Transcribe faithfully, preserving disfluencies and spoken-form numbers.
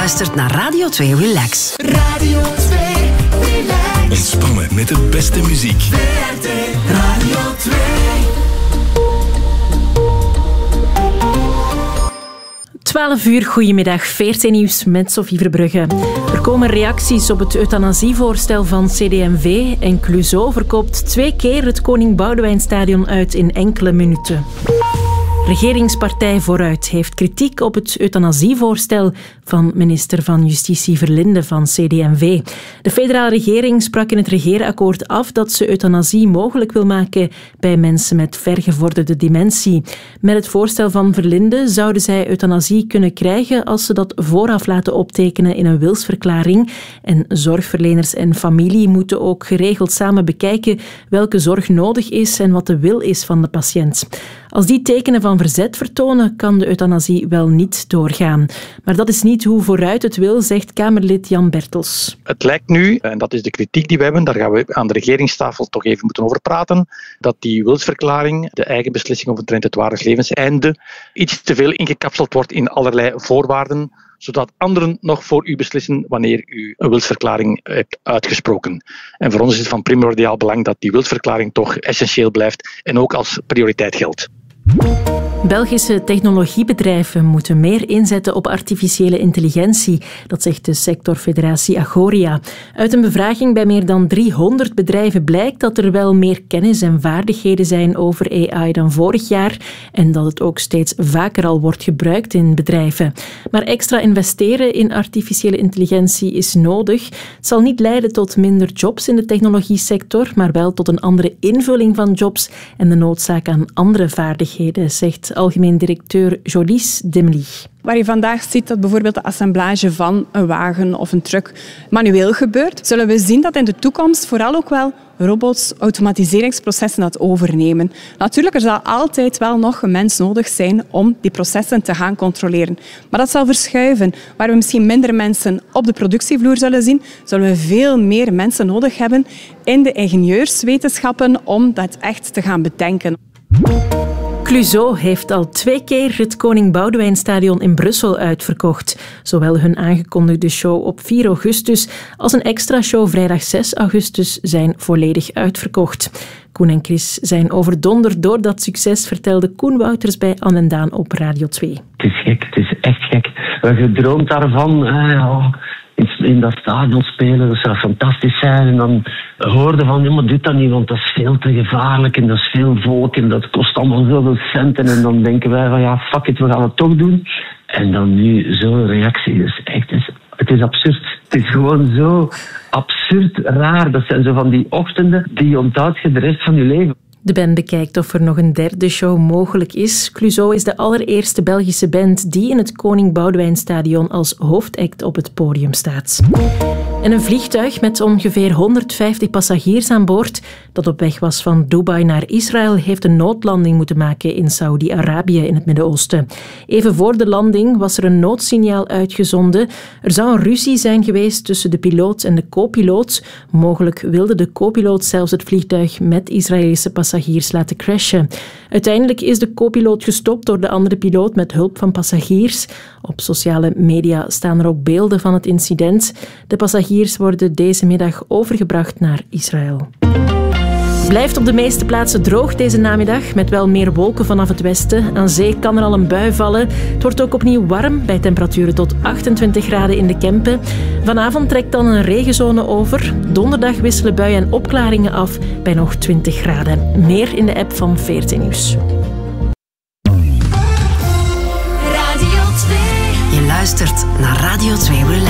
luistert naar Radio twee Relax. Radio twee Relax. Ontspannen met de beste muziek. V R T Radio twee. twaalf uur, goedemiddag, V R T Nieuws met Sophie Verbrugge. Er komen reacties op het euthanasievoorstel van C D M V en Clouseau verkoopt twee keer het Koning Boudewijnstadion uit in enkele minuten. Regeringspartij Vooruit heeft kritiek op het euthanasievoorstel van minister van Justitie Verlinde van C D M V. De federale regering sprak in het regeerakkoord af dat ze euthanasie mogelijk wil maken bij mensen met vergevorderde dementie. Met het voorstel van Verlinde zouden zij euthanasie kunnen krijgen als ze dat vooraf laten optekenen in een wilsverklaring. En zorgverleners en familie moeten ook geregeld samen bekijken welke zorg nodig is en wat de wil is van de patiënt. Als die tekenen van verzet vertonen, kan de euthanasie wel niet doorgaan. Maar dat is niet hoe Vooruit het wil, zegt Kamerlid Jan Bertels. Het lijkt nu, en dat is de kritiek die we hebben, daar gaan we aan de regeringstafel toch even moeten over praten, dat die wilsverklaring, de eigen beslissing omtrent het ware levenseinde, iets te veel ingekapseld wordt in allerlei voorwaarden, zodat anderen nog voor u beslissen wanneer u een wilsverklaring hebt uitgesproken. En voor ons is het van primordiaal belang dat die wilsverklaring toch essentieel blijft en ook als prioriteit geldt. Belgische technologiebedrijven moeten meer inzetten op artificiële intelligentie, dat zegt de sectorfederatie Agoria. Uit een bevraging bij meer dan driehonderd bedrijven blijkt dat er wel meer kennis en vaardigheden zijn over A I dan vorig jaar en dat het ook steeds vaker al wordt gebruikt in bedrijven. Maar extra investeren in artificiële intelligentie is nodig. Het zal niet leiden tot minder jobs in de technologiesector, maar wel tot een andere invulling van jobs en de noodzaak aan andere vaardigheden, zegt algemeen directeur Jolies Demlich. Waar je vandaag ziet dat bijvoorbeeld de assemblage van een wagen of een truck manueel gebeurt, zullen we zien dat in de toekomst vooral ook wel robots, automatiseringsprocessen dat overnemen. Natuurlijk, er zal altijd wel nog een mens nodig zijn om die processen te gaan controleren. Maar dat zal verschuiven. Waar we misschien minder mensen op de productievloer zullen zien, zullen we veel meer mensen nodig hebben in de ingenieurswetenschappen om dat echt te gaan bedenken. Clouseau heeft al twee keer het Koning Boudewijnstadion in Brussel uitverkocht. Zowel hun aangekondigde show op vier augustus als een extra show vrijdag zes augustus zijn volledig uitverkocht. Koen en Chris zijn overdonderd door dat succes, vertelde Koen Wouters bij Anne en Daan op Radio twee. Het is gek, het is echt gek. We hebben gedroomd daarvan. Eh, oh. In dat stadion spelen, dat zou fantastisch zijn. En dan hoorde van, ja, maar doe dat niet, want dat is veel te gevaarlijk en dat is veel volk en dat kost allemaal zoveel centen. En dan denken wij van, ja, fuck it, we gaan het toch doen. En dan nu zo'n reactie, dus echt, het is, het is absurd. Het is gewoon zo absurd raar. Dat zijn zo van die ochtenden die je onthoudt je de rest van je leven. De band bekijkt of er nog een derde show mogelijk is. Clouseau is de allereerste Belgische band die in het Koning Boudewijnstadion als hoofdact op het podium staat. En een vliegtuig met ongeveer honderdvijftig passagiers aan boord dat op weg was van Dubai naar Israël heeft een noodlanding moeten maken in Saoedi-Arabië in het Midden-Oosten. Even voor de landing was er een noodsignaal uitgezonden. Er zou een ruzie zijn geweest tussen de piloot en de co-piloot. Mogelijk wilde de co-piloot zelfs het vliegtuig met Israëlische passagiers laten crashen. Uiteindelijk is de co-piloot gestopt door de andere piloot met hulp van passagiers. Op sociale media staan er ook beelden van het incident. De passagiers worden deze middag overgebracht naar Israël. Blijft op de meeste plaatsen droog deze namiddag, met wel meer wolken vanaf het westen. Aan zee kan er al een bui vallen. Het wordt ook opnieuw warm, bij temperaturen tot achtentwintig graden in de Kempen. Vanavond trekt dan een regenzone over. Donderdag wisselen buien en opklaringen af bij nog twintig graden. Meer in de app van V R T Nieuws. Je luistert naar Radio twee Relax.